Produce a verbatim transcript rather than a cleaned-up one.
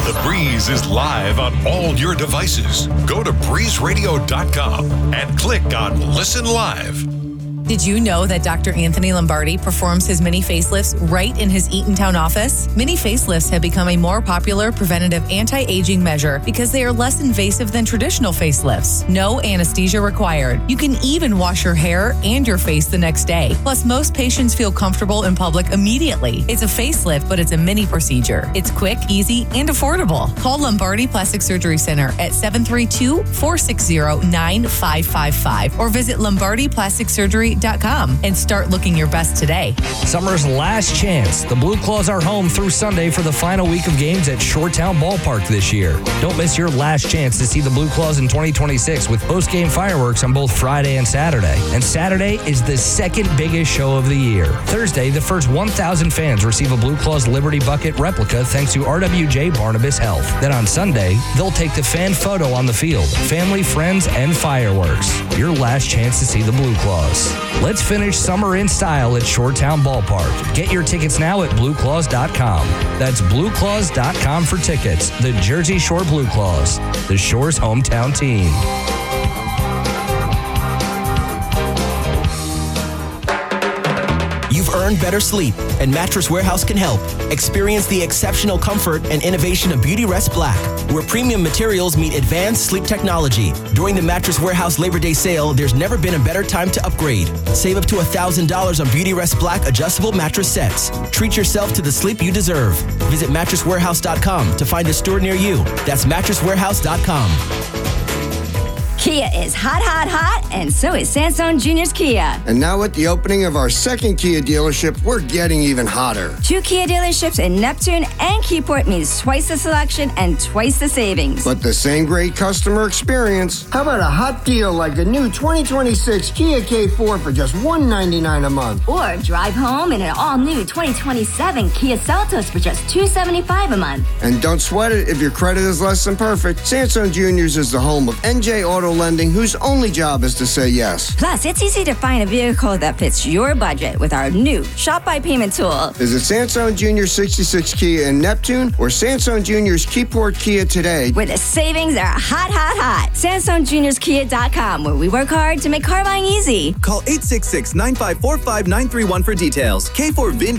The Breeze is live on all your devices. Go to breeze radio dot com and click on Listen Live. Did you know that Doctor Anthony Lombardi performs his mini facelifts right in his Eatontown office? Mini facelifts have become a more popular preventative anti-aging measure because they are less invasive than traditional facelifts. No anesthesia required. You can even wash your hair and your face the next day. Plus, most patients feel comfortable in public immediately. It's a facelift, but it's a mini procedure. It's quick, easy, and affordable. Call Lombardi Plastic Surgery Center at seven three two, four six zero, nine five five five or visit lombardi plastic surgery dot com and start looking your best today. Summer's last chance. The Blue Claws are home through Sunday for the final week of games at Shoretown Ballpark this year. Don't miss your last chance to see the Blue Claws in twenty twenty-six with post-game fireworks on both Friday and Saturday. And Saturday is the second biggest show of the year. Thursday, the first one thousand fans receive a Blue Claws Liberty Bucket replica thanks to R W J Barnabas Health. Then on Sunday, they'll take the fan photo on the field, family, friends, and fireworks. Your last chance to see the Blue Claws. Let's finish summer in style at Shoretown Ballpark. Get your tickets now at blue claws dot com. That's blue claws dot com for tickets. The Jersey Shore Blue Claws, the Shore's hometown team. You've earned better sleep, and Mattress Warehouse can help. Experience the exceptional comfort and innovation of Beautyrest Black, where premium materials meet advanced sleep technology. During the Mattress Warehouse Labor Day sale, there's never been a better time to upgrade. Save up to one thousand dollars on Beautyrest Black adjustable mattress sets. Treat yourself to the sleep you deserve. Visit mattress warehouse dot com to find a store near you. That's mattress warehouse dot com. Kia is hot, hot, hot, and so is Sansone Junior's Kia. And now with the opening of our second Kia dealership, we're getting even hotter. Two Kia dealerships in Neptune and Keyport means twice the selection and twice the savings. But the same great customer experience. How about a hot deal like the new twenty twenty-six Kia K four for just one hundred ninety-nine dollars a month? Or drive home in an all-new twenty twenty-seven Kia Seltos for just two hundred seventy-five dollars a month. And don't sweat it if your credit is less than perfect. Sansone Juniors is the home of N J Auto Lending, whose only job is to say yes. Plus, it's easy to find a vehicle that fits your budget with our new Shop by Payment tool. Visit Sansone Junior sixty-six Kia in Neptune or Sansone Junior's Keyport Kia today. Where the savings are hot, hot, hot. Sansone Juniors Kia dot com, where we work hard to make car buying easy. Call eight six six, nine five four, five nine three one for details. K four V I N